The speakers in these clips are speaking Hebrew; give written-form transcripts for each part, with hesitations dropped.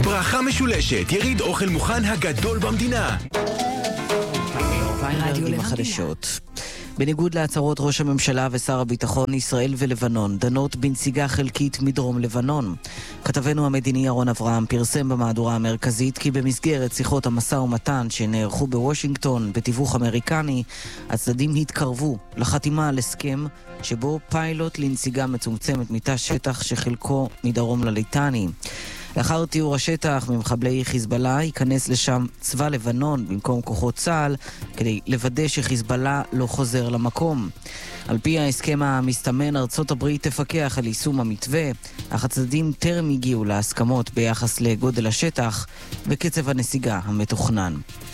ברכה משולשת, יריד אוכל מוכן הגדול במדינה. רדיו החדשות. בניגוד להצהרות ראש הממשלה ושר הביטחון, ישראל ולבנון דנות בנסיגה חלקית מדרום לבנון. כתבנו המדיני ירון אברהם פרסם במהדורה המרכזית כי במסגרת שיחות המשא ומתן שנערכו בוושינגטון בתיווך אמריקני, הצדדים התקרבו לחתימה על הסכם שבו פיילוט לנסיגה מצומצמת מתא שטח שחלקו מדרום לליטני. לאחר תיאור השטח ממחבלי חיזבאללה ייכנס לשם צבא לבנון במקום כוחות צה"ל כדי לוודא שחיזבאללה לא חוזר למקום. על פי ההסכם המסתמן, ארצות הברית תפקח על יישום המתווה, אך הצדדים טרם הגיעו להסכמות ביחס לגודל השטח וקצב הנסיגה המתוכנן.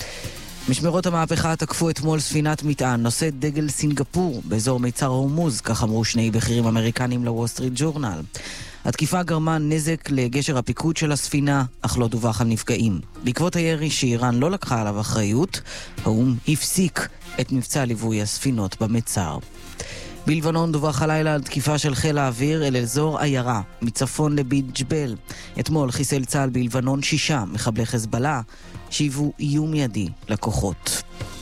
משמרות המהפכה תקפו אתמול ספינת מטען נושאת דגל סינגפור באזור מיצר הורמוז, כך אמרו שני בכירים אמריקנים לוול סטריט ג'ורנל. התקיפה גרמה נזק לגשר הפיקוד של הספינה, אך לא דווח על נפגעים. בעקבות הירי שאיראן לא לקחה עליו אחריות, האו"ם הפסיק את מבצע ליווי הספינות במצר. בלבנון דווח הלילה על תקיפה של חיל האוויר אל אזור עיירה, מצפון לבית ג'בל. אתמול חיסל צה"ל בלבנון 6 מחבלי חיזבאללה, שהיוו איום מיידי לכוחות.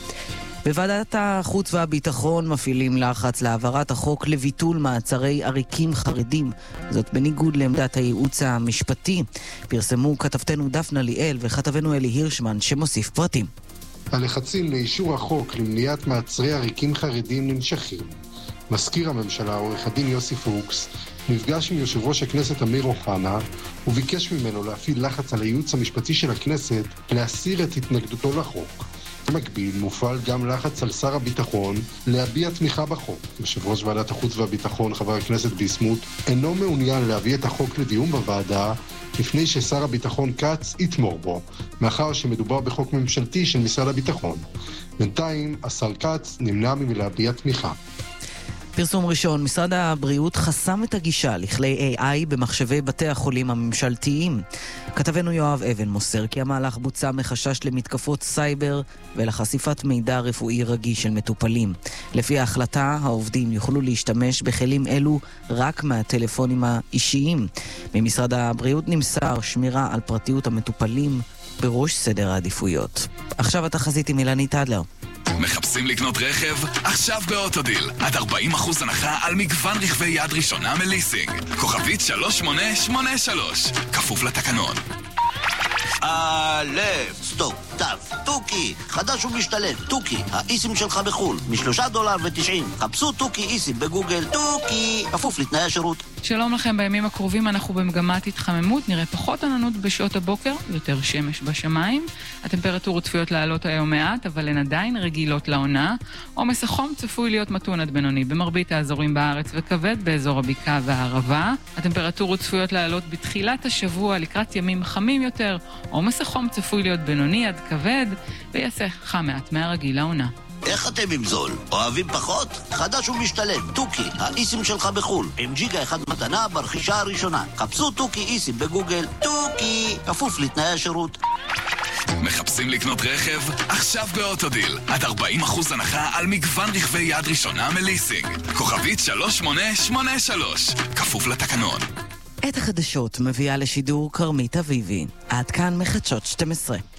בוועדת החוץ והביטחון מפעילים לחץ להעברת החוק לביטול מעצרי עריקים חרדים. זאת בניגוד לעמדת הייעוץ המשפטי. פרסמו כתבתנו דפנה ליאל וכתבנו אלי הירשמן שמוסיף פרטים. הלחצים לאישור החוק למניעת מעצרי עריקים חרדים נמשכים. מזכיר הממשלה, עורך הדין יוסי פוקס, נפגש עם יושב ראש הכנסת אמיר אוחנה וביקש ממנו להפעיל לחץ על הייעוץ המשפטי של הכנסת להסיר את התנגדותו לחוק. במקביל מופעל גם לחץ על שר הביטחון להביע תמיכה בחוק. יושב ראש ועדת החוץ והביטחון, חבר הכנסת ביסמוט, אינו מעוניין להביא את החוק לדיון בוועדה לפני ששר הביטחון קץ יתמוך בו, מאחר שמדובר בחוק ממשלתי של משרד הביטחון. בינתיים השר קץ נמנע מלהביע תמיכה. פרסום ראשון, משרד הבריאות חסם את הגישה לכלי AI במחשבי בתי החולים הממשלתיים. כתבנו יואב אבן מוסר כי המהלך בוצע מחשש למתקפות סייבר ולחשיפת מידע רפואי רגיש של מטופלים. לפי ההחלטה, העובדים יוכלו להשתמש בכלים אלו רק מהטלפונים האישיים. ממשרד הבריאות נמסר שמירה על פרטיות המטופלים בראש סדר העדיפויות. עכשיו התחזית עם אילנית אדלר. מחפשים לקנות רכב? עכשיו באוטודיל. עד 40% הנחה על מגוון רכבי יד ראשונה מליסינג. כוכבית 3883. כפוף לתקנון. סטופ, טף, טוקי, חדש ומשתלם, טוקי, האיסים שלך בחול, $3.90. חפשו טוקי איסים בגוגל, טוקי, כפוף לתנאי השירות. שלום לכם, בימים הקרובים אנחנו במגמת התחממות, נראה פחות עננות בשעות הבוקר, יותר שמש בשמיים. הטמפרטורות צפויות לעלות היום מעט, אבל הן עדיין רגילות לעונה. עומס החום צפוי להיות מתון עד בינוני במרבית האזורים בארץ וכבד באזור הבקעה והערבה. הטמפרטורות צפויות לעלות בתחילת השבוע לקראת ימים חמים יותר. עומס החום צפוי להיות בינוני עד כבד, ויעשה חם מעט מהרגיל לעונה. איך אתם עם זול? אוהבים פחות? חדש ומשתלם, טוקי, האיסים שלך בחול, עם ג'יגה אחד מתנה ברכישה הראשונה. חפשו טוקי איסים בגוגל, טוקי, כפוף לתנאי השירות. מחפשים לקנות רכב? עכשיו באוטודיל. עד 40% הנחה על מגוון רכבי יד ראשונה מליסינג. כוכבית 3883. כפוף לתקנון. את החדשות מביאה לשידור קרמית אביבי. עד כאן מחדשות 12.